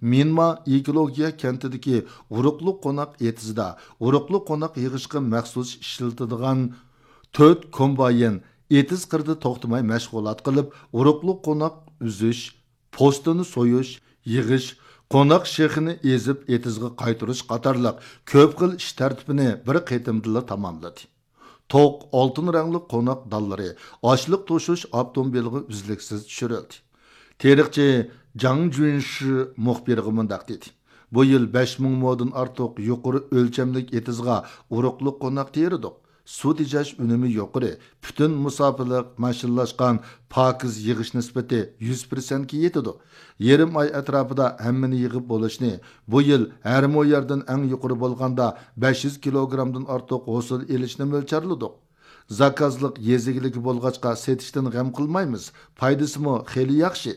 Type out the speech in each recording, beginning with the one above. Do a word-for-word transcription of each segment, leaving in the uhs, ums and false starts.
Minma ekologiya kentidagi uruqliq qo'noq etizida uruqliq qo'noq yig'ishga maxsus ishlatiladigan to'rt kombayn etiz qirda to'xtamay mashg'ulot qilib, uruqliq qo'noq uzish, postini so'yish, yig'ish, qo'noq shexini ezib etizga qaytarish qatorliq ko'p xil ish tartibini bir qitimda tamomladi. To'q oltin rangli qo'noq dallari, ochliq to'shish avtomobilga uzluksiz tushirildi. Tarixchi Jang Junshi muxbiriga mundaq dedi. Bu yil besh ming modan ortiq yuqori o'lchamlik etizga uruqliq qo'noq teridik. Su tejash unumi yuqori, butun musofirlik mashinlashgan pokiz yig'ish nisbati yuz foiz ga yetadi. Yarim oy atrofida hammani yig'ib bo'lishni, bu yil har mo yerdan eng yuqori bo'lganda besh yuz kilogramdan ortiq hosil elishni mo'lcharladik. Zakazliq yezigiligi bo'lg'achqa setishdan g'am qilmaymiz. Foydasimi xeli yaxshi.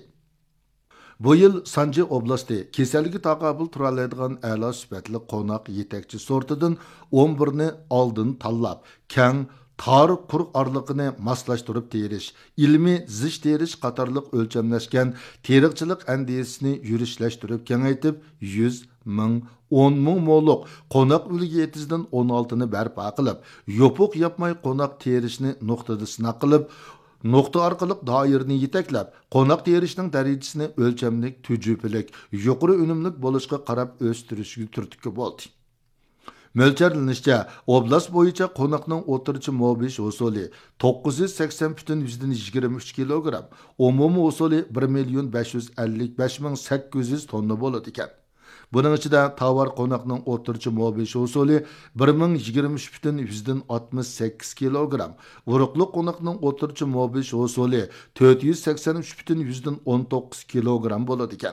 Bu yil Sanji oblasti kasallikka taqobil tura oladigan a'lo sifatli qo'noq yetakchi sortidan o'n bir ni oldin tanlab, keng tar quruq orliqini moslashtirib terish, ilmiy zich terish qatorliq o'lchamlashgan teriqchilik andisini yurishlashtirib kengaytib yuz ming, o'n ming mo'liq qo'noq uligi etizdan o'n olti ni barpo qilib, yopiq yapmay qo'noq terishni nuqtada sinaq qilib, Nokta arkalık dairni yetaklab, qo'noq terishning darajasini o'lchamlik, tujüpilik, yuqori unumlik bo'lishga qarab o'stirishga turtki bo'ldi. Mo'lcharlanishicha, oblast bo'yicha qo'noqning o'rtacha mobish usuli to'qqiz yuz sakson butun yigirma uch kilogramm, umumiy usuli bir million besh yuz ellik besh ming sakkiz yuz tonna bo'ladi ekan. Buning ichida tovar qo'noqning o'rtacha mobish usuli bir ming yigirma uch butun oltmish sakkiz kilogramm, uruqliq qo'noqning o'rtacha mobish usuli to'rt yuz sakson uch butun o'n to'qqiz kilogramm bo'ladi ekan.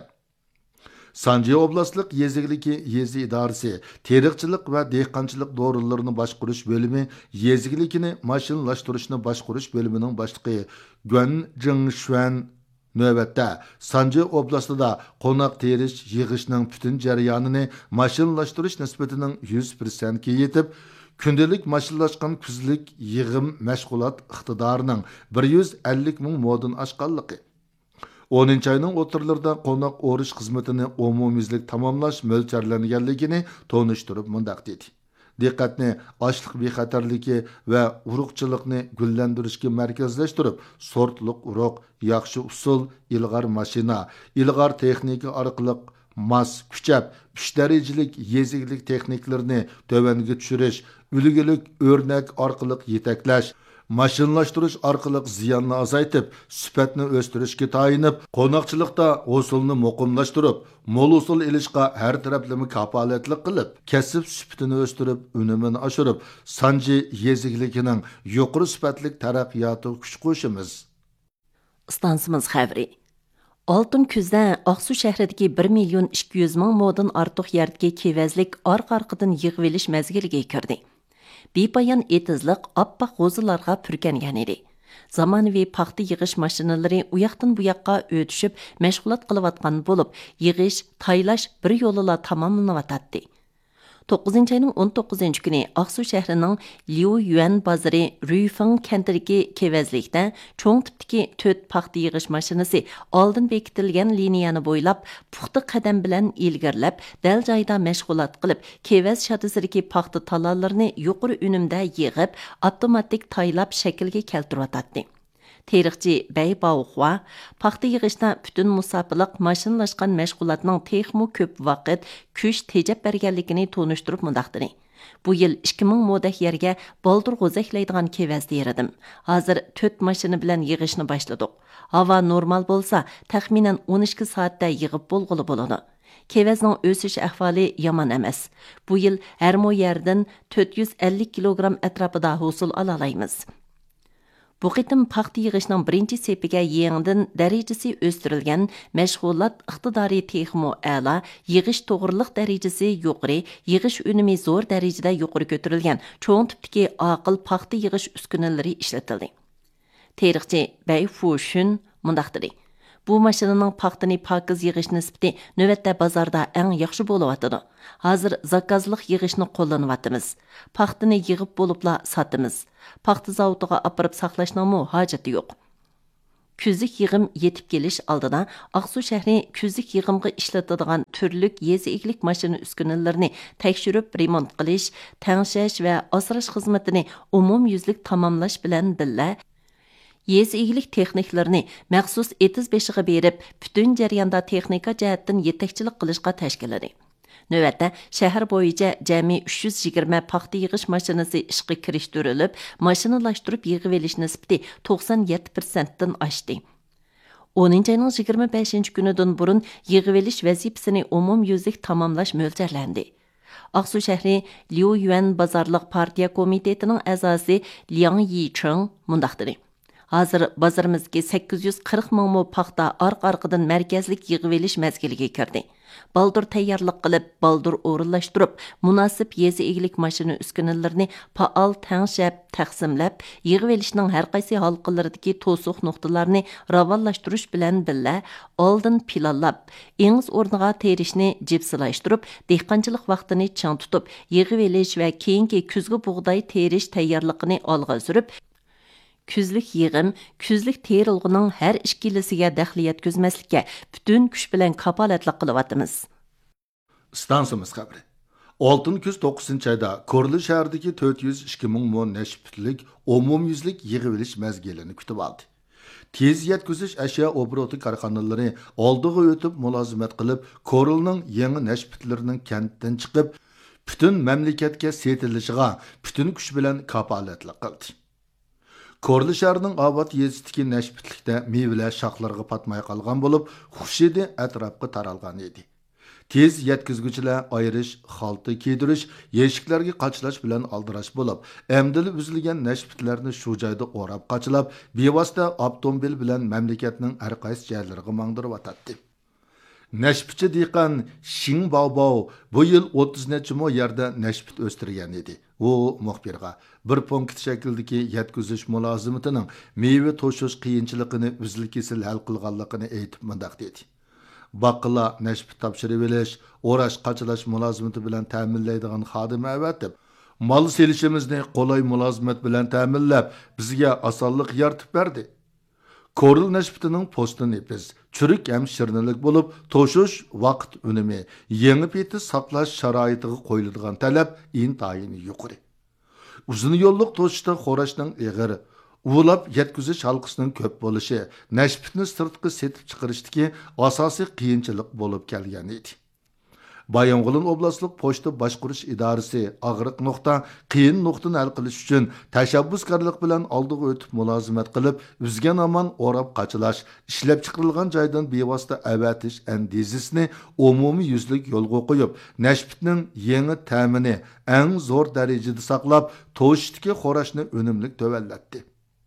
Sanji oblastlik yezigiligi yezi idorasi, teriqchilik va dehqonchilik dorilarini boshqarish bo'limi, yezigiligini mashinalashtirishni boshqarish bo'limining boshlig'i Guan Jingshuan növbətdə Sanji oblastida qo'noq terish yig'ishning butun jarayonini mashinalashtirirish nisbatining yuz foiz ga yetib, kundalik mashinalashgan kuzlik yig'im mashg'ulot iqtidorining bir yuz ellik ming modan oshganligi. o'ninchi ayning o'tirlarida qo'noq o'rish xizmatini umumiylik tamomlash mo'ljallanganligini tonishtirib mundaq dedi. Diqqatni ochliq bexatarligi va uruqchilikni gullantirishga markazlashtirib, sortliq uruq, yaxshi usul, ilg'or mashina, ilg'or texnika orqali mas, kuchab, uch darajalik yeziglik texniklarini tövanga tushirish, ulgilik o'rnak orqali yetaklash, mashinlashtirish orqali ziyonni azaytib, sifatni o'stirishga tayinib, qo'noqchilikda usulni muqimlashtirib, mo'l usul ilishqa har taraflama kafolatlik qilib, kasb sifatini o'stirib, unumini oshirib, Sanji yezikligining yuqori sifatli taraqqiyoti kuch qo'shimiz. Stansimiz xabari. Oltin kuzda Aqsu shahridagi bir million ikki yuz ming modan ortiq yerdagi kevezlik orqa-orqadan yig'ilish mazgiliga kirdi. Bepayon etizliq oppoq g'o'zilarga purkangan edi. Zamonaviy paxta yig'ish mashinalari u yoqdan bu yoqqa o'tishib, mashg'ulot qilayotgan bo'lib, yig'ish, taylash bir yo'lila tamomlanayotdi. to'qqizinchi ayning o'n to'qqizinchi kuni Aqsu shahrining Liu Yuan bozori Ruyfeng kentidagi kevezlikda cho'ng tipdagi to'rt paxta yig'ish mashinasi oldin bekitilgan liniyani bo'ylab puxta qadam bilan ilgirlab, dal joyda mashg'ulot qilib, kevez shatisidagi paxta talonlarini yuqori unumda yig'ib, avtomatik taylab shaklga keltirayotdi. Tarixchi Bey Baohua paxta yig'ishda butun musofirlik mashinalashgan mashg'ulotning texmo ko'p vaqt, kuch tejab berganligini tonishtirib mundaq dedi. Bu yil ikki ming modak yerga boldir g'ozaklaydigan kevaz deradim. Hozir to'rt mashina bilan yig'ishni boshladik. Havo normal bo'lsa, taxminan o'n ikki soatda yig'ib bo'lg'ili bo'ladi. Kevezning o'sish ahvoli yomon emas. Bu yil har mo yerdan to'rt yuz ellik kilogramm atrofida hosil ola olamiz. Bu qitim paxta yig'ishning birinchi sepiga yangidan darajasi o'stirilgan, mashg'ulot iqtidori texmo a'lo, yig'ish to'g'riliq darajasi yuqori, yig'ish unumi zo'r darajada yuqori ko'tarilgan cho'ng tipdagi aql paxta yig'ish uskunalari ishlatildi. Tarixchi Bey Fushun mundaq dedi. Bu mashinaning paxtani pokiz yig'ish nisbati navbatda bozorda eng yaxshi bo'layotdi. Hozir zakazliq yig'ishni qo'llanyapmiz. Paxtani yig'ib bo'libla sotamiz. Paxta zavodiga olib saqlashning hojati yo'q. Küzlük yığım yetip geliş aldına Aksu şəhri küzlük yığımğı işletidigan türlük yezi eglik maşını üskünelerini tekşürüp remont qilish, təngşəş və asrash xizmetini umum yüzlük tamamlash bilan billa yezi eglik texniklerini məxsus etiz beşiği berib, bütün jarayonda texnika cəhətdən yetekçilik qilishqa təşkillədi. Növətdə şəhər boyunca cəmi uch yuz yigirma paxta yığış maşinası işqə kirişdirilib, maşinalaşdırıb yığıb elish nisbati to'qson yetti prosentdan oshdi. o'ninchi ayning yigirma beshinchi kunidan burun yığıb elish vazifasini umum yüzlük tamamlash mo'ljallandı. Aksu şəhri Liu Yuan Bazarlıq Partiya Komitetining a'zosi Liang Yicheng mundaq dedi. Hazır bazarimizga sakkiz yuz qirq ming mo paxta arqa-arqadan markazlik yığıb elish mezgiliga kirdi. Baldur tayyorlik qilib, baldur o'rinlashtirib, munosib yezi eglik mashina uskunalarini faol tangshab, taqsimlab, yig'ib elishning har qaysi halqalaridagi to'siq nuqtalarini ravonlashtirish bilan billa oldin planlab, engiz o'rniga terishni jipsilashtirib, dehqonchilik vaqtini chang tutib, yig'ib elish va keyingi kuzgi bug'doy terish tayyorligini olg'a surib, Küzlük yığım, küzlük terilğinin hər işkilisiga daxli yetkizmaslikka bütün kuch bilan kapolatlik qilyapmiz. Stansimiz xabari. oltin kuz to'qqizinchi ayda Korli shahridagi to'rt yuz ikki ming mo nashbitlik umumyuzlik yig'ib elish mezgilini kutib oldi. Tez yetkizish ashyo obroti korxonalari oldiga o'tib mulozimat qilib, Korilning yangi nashbitlarining kentdan chiqib, bütün mamlakatga setilishiga bütün kuch bilan kapolatlik qildi. Korli shahrining Obod yezidagi nashbitlikda meyvelar shoxlarga patmay qolgan bo'lib, xushidi atrofga taralgan edi. Tez yetkizguchilar ayirish, xalta kiydirish, yeshiklarga qachlash bilan aldirash bo'lib, amdili uzilgan nashbitlarni shu joyda o'rab qachlab, bevosita avtomobil bilan mamlakatning har qaysi joylariga mangdirib o'tadi. Nashbitchi dehqon Shing Baobao bu yil o'ttiz necha mo yerda nashbit o'stirgan edi. U muxbirga bir punkt shaklidagi yetkizish mulozimatining meyve to'shish qiyinchiligini uzil-kesil hal qilganligini aytib mundaq dedi. Baqqala nashbit topshirib olish, o'rash, qachalash mulozimati bilan ta'minlaydigan xodima avatib, mal selishimizni qolay mulozimat bilan ta'minlab, bizga osonlik yaratib berdi. Koril nashbitining postini biz churuk ham shirinlik bo'lib, to'shish vaqt unumi, yangi peti saqlash sharoitiga qo'yiladigan talab intayin yuqori. Uzun yo'lliq to'shishda xo'rashning ig'ir, ulab yetkizish halqisining ko'p bo'lishi, nashbitni sirtqi setib chiqarishdagi asosiy qiyinchilik bo'lib kelgan edi. Bayonqulin oblastlik pochta boshqarish idorasi og'riq nuqta, qiyin nuqtani hal qilish uchun tashabbuskorlik bilan oldiga o'tib mulozimat qilib, uzgan omon o'rab qachilash, ishlab chiqarilgan joydan bevosita avatish andizisini umumiy yuzlik yo'lga qo'yib, nashbitning yangi ta'mini eng zo'r darajada saqlab, to'shdagi xo'rashni unumli to'vallatdi.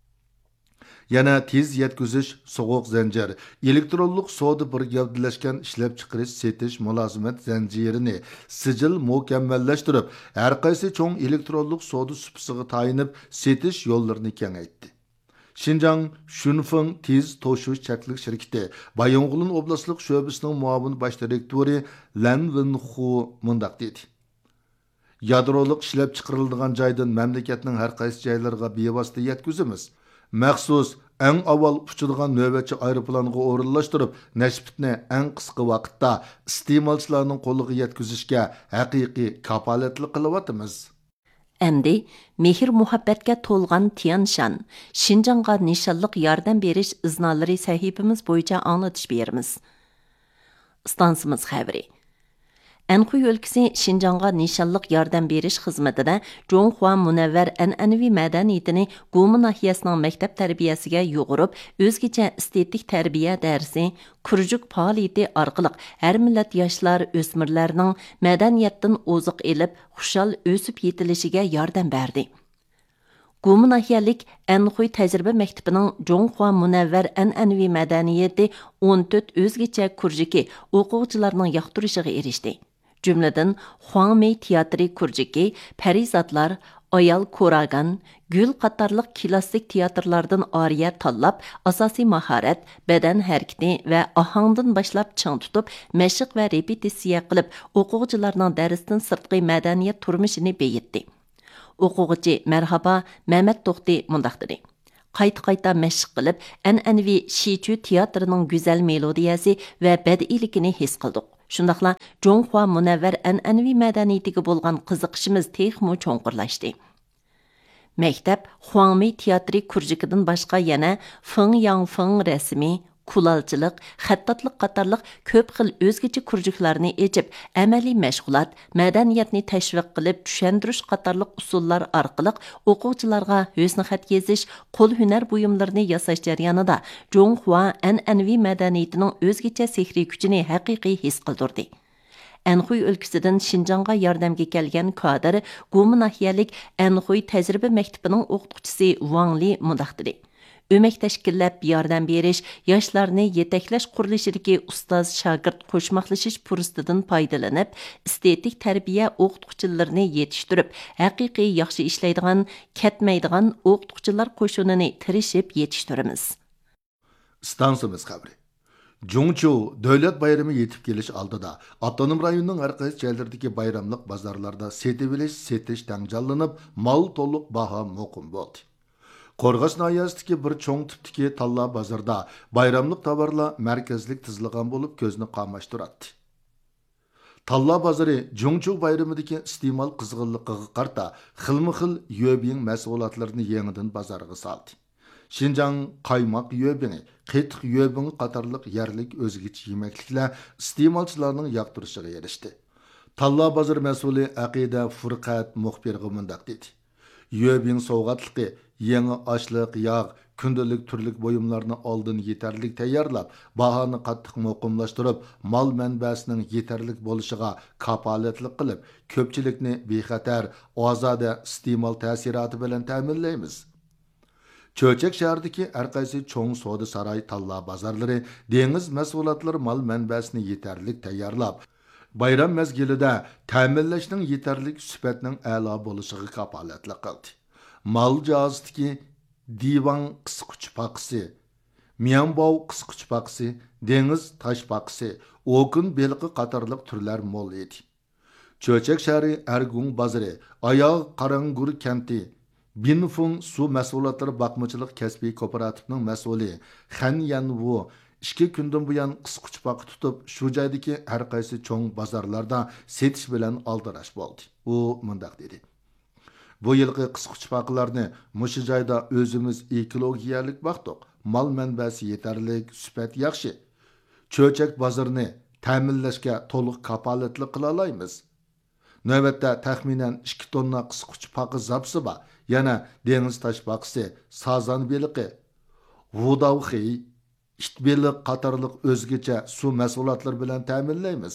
Yana tez yetkizish, soğuq zanjir, elektronlik savdo bir gavdalashgan ishlab chiqarish, setish, mulozimat zanjirini sijil mukammallashtirib, har qaysi cho'ng elektronlik savdo supisiga tayinib, setish yo'llarini kengaytdi. Xinjiang Shunfeng tez to'shish chaklik shirkati Bayonqulin oblastlik sho'basining muavin bosh direktori Lan Wenhu mundaq dedi. Yadrolik ishlab chiqariladigan joydan mamlakatning har qaysi joylariga bevosita yetkazamiz. Məxsus eng avval uçadigan növbətçi aeroplanga o'rinlashtirib, nashbitni eng qisqa vaqtda iste'molchilarning qo'liga yetkazishga haqiqiy kapolatlik qilyapmiz. Endi mehr muhabbatga to'lgan Tianshan, Xinjiangga nishonliq yordam berish iznolari sahifamiz bo'yicha anglatish beramiz. Stansimiz xabari. Anxuy өлkəsi Xinjiangga nishonliq yordam berish xizmatida Zhonghua munavvar an'anaviy madaniyatini Gumi nahiyasining maktab tarbiyasiga yo'g'irib, o'zgacha estetik tarbiya darsi, kurjuk faoliyati orqali har millat yoshlar, o'smirlarning madaniyatdan oziq elib, xushal o'sib yetilishiga yordam berdi. Gumi nahiyalik Anxuy tajriba maktabining Zhonghua munavvar an'anaviy madaniyati o'n to'rt o'zgacha kurjuki o'quvchilarning yoqtirishiga erishdi. Cümleden Huangmei teatri kurjiki, Parizatlar, Ayal Koragan, Gül qatarlıq klassik teatrlardan ariya tanlab, asasi maharet, beden hareketi ve ahangdan başlap çang tutup, məşq ve repetisiya qilib, o'quvchilarning darsdan sirtqi madaniyat turmuşini beyitdi. O'quvchi Merhaba Mehmet To'xti mundaq dedi. qayta-qayta məşq qilib, an'anaviy Shichu teatrining go'zal melodiyasi va badiiyligini his qildik. Shundaqla Jonghua munavvar an'anaviy madaniyatiga bo'lgan qiziqishimiz texmo cho'nqurlashdi. Maktab Huangmi teatri kurjikidan boshqa yana Feng Yangfeng rasmi, kulalchilik, xattatlik qatorliq ko'p xil o'zgacha kurjiklarni echib, amaliy mashg'ulot, madaniyatni tashviq qilib, tushuntirish qatorliq usullar orqali o'quvchilarga husn xat yozish, qo'l hunar buyumlarini yasash jarayonida Jonghua an'anaviy madaniyatining o'zgacha sehriy kuchini haqiqiy his qildirdi. Anxuy өлkəsidən Şinjanğa yardımga kelgan kadr Gumi nahiyalik Anxuy tajriba maktabining o'qituvchisi Wang Li mundaq dedi. Ömək təşkillab yardım beriş, yoshlarni yetaklash qurilishidagi ustoz shogird qo'shmaqlashish fursatidan foydalanib, estetik tarbiya o'qituvchilarini yetishtirib, haqiqiy yaxshi ishlaydigan, ketmaydigan o'qituvchilar qo'shunini tirishib yetishtiramiz. Stansimiz xabari. Jungchu davlat bayrami yetib kelish oldida avtonom rayonning har qaysi joylaridagi bayramlik bozorlarda setib olish, setish tanjallanib, mol to'liq baho muqim bo'ldi. Qo'rg'os noyasidagi bir cho'ng tipdagi talla bozorda bayramlik tovarlar markazlik tizilgan bo'lib ko'zni qamashtiradi. Talla bozori Jungchu bayramidagi iste'mol qizg'inligiga qarta xilma-xil yuebing mahsulotlarini yangidan bozorga soldi. Şinjan qaymoq yuebingi, qetiq yuebingi qatorliq yerlik o'zgacha yemakliklar iste'molchilarning yoqtirishiga erishdi. Talla bozor mas'uli Aqida Furqat muxbirga mundaq dedi. Yuebing sovg'atligi, yangi oshliq, yog', kundalik turlik buyumlarni oldin yetarlik tayyorlab, bahoni qattiq muqimlashtirib, mol manbasining yetarlik bo'lishiga kapolatlik qilib, ko'pchilikni bexatar, ozoda iste'mol ta'siroti bilan ta'minlaymiz. Cho'chak shahridagi har qaysi cho'ng savdo saroy talla bozorlari dengiz mahsulotlari mol manbasini yetarlik tayyorlab, bayram mezgilida ta'minlashning yetarlik sifatning a'lo bo'lishiga kapolatlik qildi. Mal jazidagi divan qisquch paqisi, Miyanbov qisquch paqisi, dengiz tosh paqisi, okun belqi qatorliq turlar mo'l edi. Cho'chak shahri Argung bozori, Oyog' Qarangur kenti, Binfung su mahsulotlari baqmachilik kasbiy kooperativining mas'uli Xan Yanwu ikki kundan buyon qisquch paq tutib, shu joydagi har qaysi cho'ng bozorlarda setish bilan aldirash bo'ldi. U mundaq dedi. Bu yilgi qisquch paqlarni mushu joyda o'zimiz ekologiyalik baqdiq. Mal manbasi yetarlik, sifat yaxshi. Cho'chak bozorini ta'minlashga to'liq kapolatlik qila olamiz. Navbatda taxminan ikki tonna qisquch paqi zapsi bor. Yana dengiz tosh paqisi, sazan beliqi, vudavxi, itbeliq qatorliq o'zgacha suv mahsulotlar bilan ta'minlaymiz.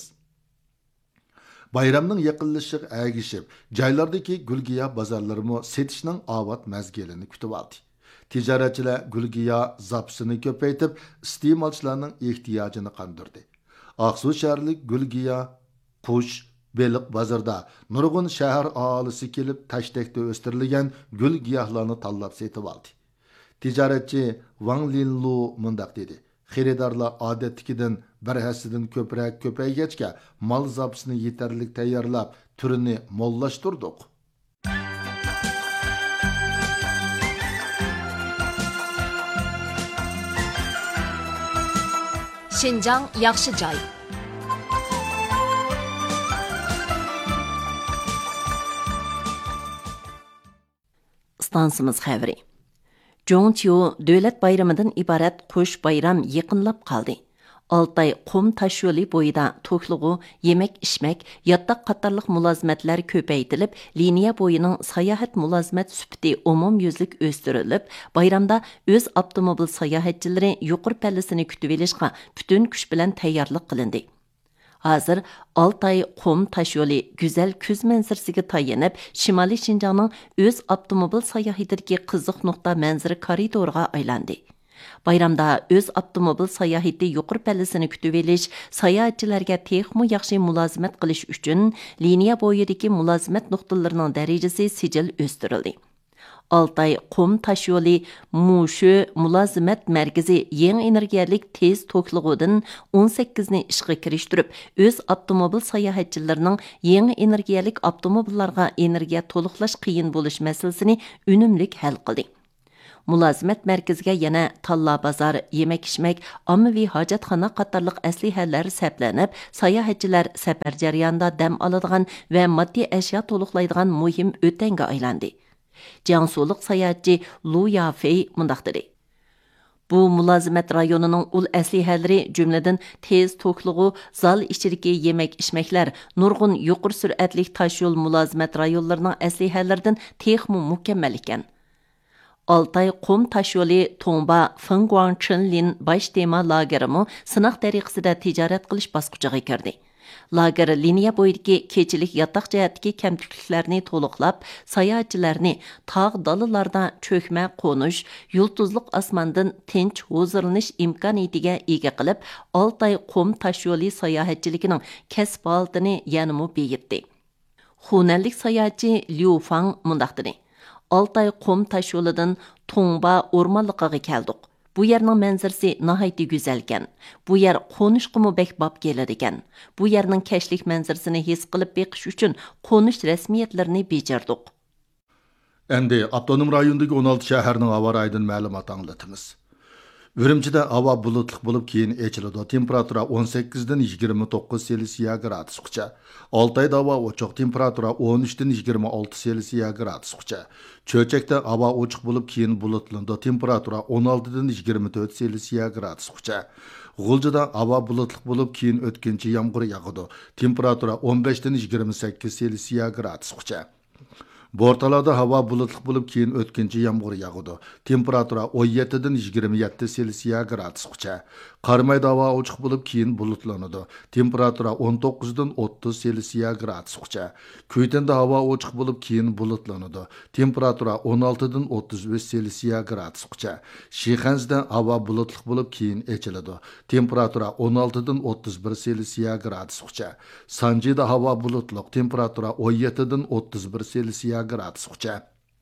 Bayramning yaqinlashishiga agishib, joylardagi gulgiya bozorlarimo setishning avvat mazgilini kutib oldi. Tijoratchilar gulgiya zapsini ko'paytib, iste'molchilarning ehtiyojini qondirdi. Aqsu shaharlik gulgiya, qush, beliq bozorda nurg'un shahar aholisi kelib tashdakda o'stirilgan gul giyohlarni tanlab setib oldi. Tijoratchi Wang Linlu mundaq dedi. Xaridorlar odatdagidan bir hasidan ko'proq ko'paygachga mol zapsini yetarlik tayyorlab, turini mollashtirdik. Şinjan yaxshi joy. Stansimiz xəbəri. Zhongqiu davlat bayramidan iborat qo'sh bayram yaqinlab qoldi. Altay qum tash yo'li bo'yida to'qlig'u, yemak ishmak, yattaq qatorliq mulozimatlar ko'paytirilib, liniya bo'yining sayohat mulozimat sifati umum yuzlik o'stirilib, bayramda o'z avtomobil sayohatchilari yuqori pallasini kutib olishga butun kuch bilan tayyorlik qilindi. Hazır Altay qum tash yo'li go'zal kuz manzarasiga tayanib, Shimoliy Shinjongning o'z avtomobil sayohatidagi qiziq nuqta manzara koridoriga aylandi. Bayramda o'z avtomobil sayohati yuqori pallasini kutib olish, sayohatchilarga texmo yaxshi mulozimat qilish uchun liniya bo'yidagi mulozimat nuqtalarining darajasi sijil o'stirildi. Altay qum tash yo'li mushu mulozimat markazi yangi energiyalik tez to'qlig'idan o'n sakkizni ishga kirishtirib, o'z avtomobil sayohatchilarining yangi energiyalik avtomobillarga energiya to'liqlash qiyin bo'lish masalasini unumli hal qildi. Mulozimat markaziga yana talla bozor, yemak-ichmak, ommaviy hojatxona qatorliq aslihalar saplanib, sayohatchilar safar jarayonida dam oladigan va moddiy ashyo to'liqlaydigan muhim o'tanga aylandi. Jiangsulik sayohatchi Lu Yafei mundaq dedi. Bu mulozimat rayonining ul aslihalari jumladan tez to'klig'i, zal ichidagi yemak-ichmaklar, nurg'un yuqori sur'atli tosh yo'l mulozimat rayonlarining aslihalaridan texmu mukammal ekan. Altay qum tosh yo'li Tongba Fengguang Chenlin bosh tema lagerimi sinaq tariqasida tijorat qilish bosqichiga kirdi. Lager liniya bo'yidagi kechilik yotoq jihatdagi kamchiliklarni to'liqlab, sayohatchilarni tog' dalalarda cho'kma qo'nish, yulduzliq osmondan tinch huzurlanish imkoniyatiga ega qilib, Altay qum tosh yo'li sayohatchiligining kasb holatini yanada beyitdi. Xunanlik sayohatchi Liu Fang mundaq dedi. Altay qum tosh yo'lidan Tongba o'rmonligiga keldik. Bu yerning manzarasi nihoyatda go'zalkan. Bu yer qo'nishqimi bekbab keladigan. Bu yerning kashlik manzarasini his qilib beqish uchun qo'nish rasmiyatlarini bejardik. Endi avtonom rayondagi o'n olti shaharning havo rayidan ma'lumot anglatamiz. Ürümchida havo bulutliq bo'lib keyin echiladi. Temperatura o'n sakkiz dan yigirma to'qqiz Selsiya gradusgacha. Oltayda havo ochiq, temperatura o'n uch dan yigirma olti Selsiya gradusgacha. Cho'chakda havo ochiq bo'lib keyin bulutlandi. Temperatura o'n olti dan yigirma to'rt Selsiya gradusgacha. G'uljida havo bulutliq bo'lib keyin o'tkinchi yomg'ir yog'adi. Temperatura o'n besh dan yigirma sakkiz Selsiya gradusgacha. Bortalarda havo bulutliq bo'lib keyin o'tkinchi yomg'ir yog'adi. Temperatura o'n yetti dan yigirma yetti Selsiya gradusgacha. Qarmayda havo ochiq bo'lib keyin bulutlanadi. Temperatura o'n to'qqiz dan o'ttiz Selsiya gradusgacha. Kuytanda havo ochiq bo'lib keyin bulutlanadi. Temperatura o'n olti dan o'ttiz uch Selsiya gradusgacha. Shixansda havo bulutliq bo'lib keyin echiladi. Temperatura o'n olti dan o'ttiz bir Selsiya gradusgacha. Sanjida havo bulutliq, temperatura o'n yetti dan o'ttiz bir Selsiya gradusgacha.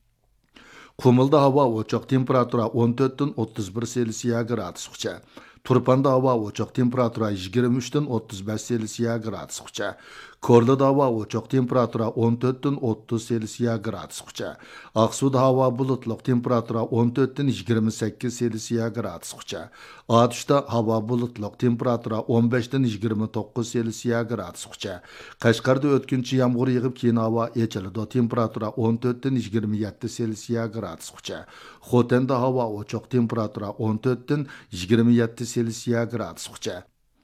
Qumulda havo ochiq, temperatura o'n to'rt dan o'ttiz bir Selsiya gradusgacha. Turpanda havo ochiq, temperatura yigirma uch dan o'ttiz besh Selsiya gradusgacha. Korlida havo ochiq, temperatura o'n to'rt dan o'ttiz Selsiya gradusgacha. Aqsuda havo bulutliq, temperatura o'n to'rt dan yigirma sakkiz Selsiya gradusgacha. Atishda havo bulutliq, temperatura o'n besh dan yigirma to'qqiz Selsiya gradusgacha. Qashqarda o'tkinchi yomg'ir yig'ib keyin havo echiladi. Temperatura o'n to'rt dan yigirma yetti Selsiya gradusgacha. Xotenda havo ochiq, temperatura o'n to'rt dan yigirma yetti Selsiya gradusgacha.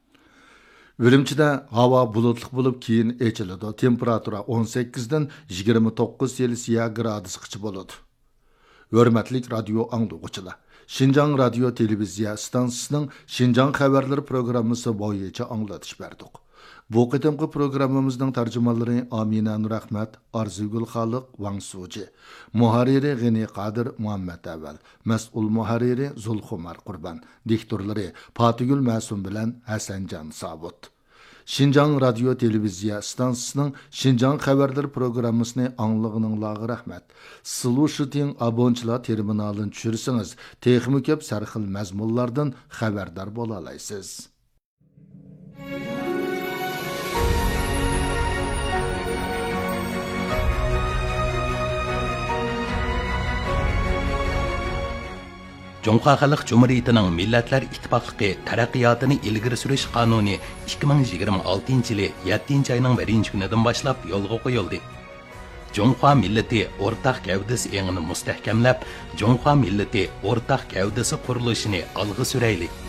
Ürümchida havo bulutliq bo'lib keyin echiladi. Temperatura o'n sakkiz dan yigirma to'qqiz Selsiya gradusgacha bo'ladi. Hurmatli radio anglovchilar, Şinjan radio televiziya stansiyasining Şinjan xabarlari programmasi bo'yicha anglatish berdik. Bu qitimqi programmamizning tarjimonlari Amina Nurahmat, Arzugul Xoliq, Wang Suji, muharriri G'ini Qadir Muhammad Aval, mas'ul muharriri Zulxumar Qurban, diktorlari Fatigul Ma'sum bilan Hasanjan Sabut. Şinjan radio televiziya stansiyasining Şinjan xabarlari programmasini anglag'ininglarga rahmat. Solution abonchilar terminalini tushirsangiz, texnik ko'p sarxil mazmunlardan xabardor bo'la olasiz. Жоңқа Халық Cumhuriyetining Millatlar İttifaqligi taraqqiyotini ilgari surish qonuni ikki ming yigirma oltinchi yili yettinchi oyning birinchi kunidan boshlab yo'lga qo'yildi. Жоңқа millati o'rtaq gavdasi engini mustahkamlab, Жоңқа millati o'rtaq gavdasi qurilishini olg'a suraylik.